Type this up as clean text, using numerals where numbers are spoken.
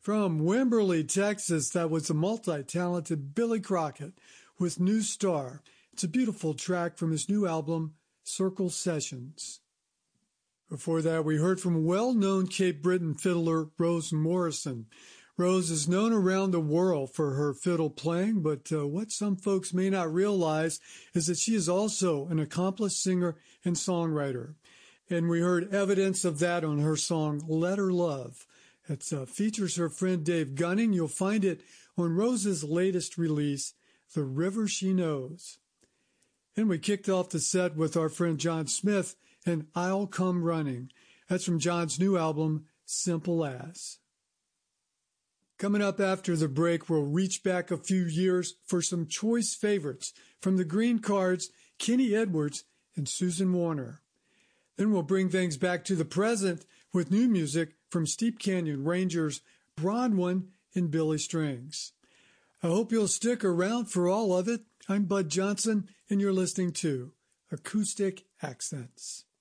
From Wimberley, Texas, that was the multi-talented Billy Crockett with New Star. It's a beautiful track from his new album, Circle Sessions. Before that, we heard from well-known Cape Breton fiddler Rose Morrison. Rose is known around the world for her fiddle playing, but what some folks may not realize is that she is also an accomplished singer and songwriter. And we heard evidence of that on her song, Let Her Love. It features her friend Dave Gunning. You'll find it on Rose's latest release, The River She Knows. And we kicked off the set with our friend John Smith and I'll Come Running. That's from John's new album, Simple As. Coming up after the break, we'll reach back a few years for some choice favorites from the Green Cards, Kenny Edwards, and Susan Warner. Then we'll bring things back to the present with new music from Steep Canyon Rangers, Bronwyn, and Billy Strings. I hope you'll stick around for all of it. I'm Bud Johnson, and you're listening to Acoustic Accents.